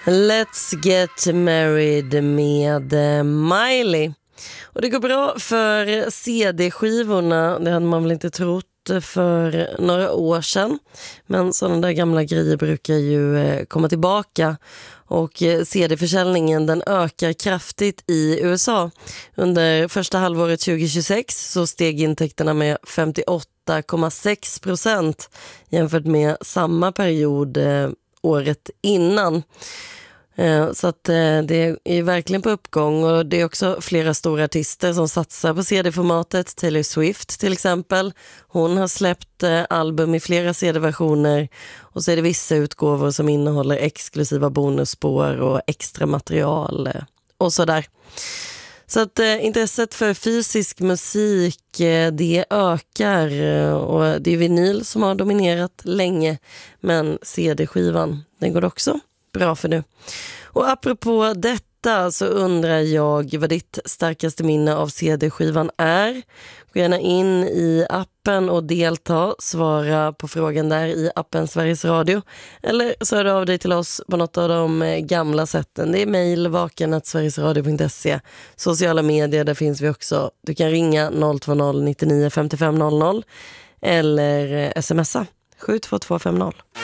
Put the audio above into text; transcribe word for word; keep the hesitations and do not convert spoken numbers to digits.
Let's Get Married med Miley. Och det går bra för C D-skivorna. Det hade man väl inte trott för några år sedan. Men sådana där gamla grejer brukar ju komma tillbaka. Och C D-försäljningen den ökar kraftigt i U S A. Under första halvåret tjugohundratjugosex så steg intäkterna med femtioåtta komma sex procent jämfört med samma period eh, året innan. Eh, så att eh, det är verkligen på uppgång, och det är också flera stora artister som satsar på C D-formatet. Taylor Swift till exempel. Hon har släppt eh, album i flera C D-versioner, och så är det vissa utgåvor som innehåller exklusiva bonusspår och extra material eh, och sådär. Så att eh, intresset för fysisk musik eh, det ökar, eh, och det är vinyl som har dominerat länge, men C D-skivan den går också bra för nu. Och apropå detta så undrar jag vad ditt starkaste minne av C D-skivan är. Gå gärna in i appen och delta, svara på frågan där i appen Sveriges Radio. Eller så hör du av dig till oss på något av de gamla sätten. Det är mejl vaken snabel-a sverigesradio punkt se. Sociala medier, där finns vi också. Du kan ringa noll två noll nittionio femtiofem noll noll eller smsa sju två två fem noll.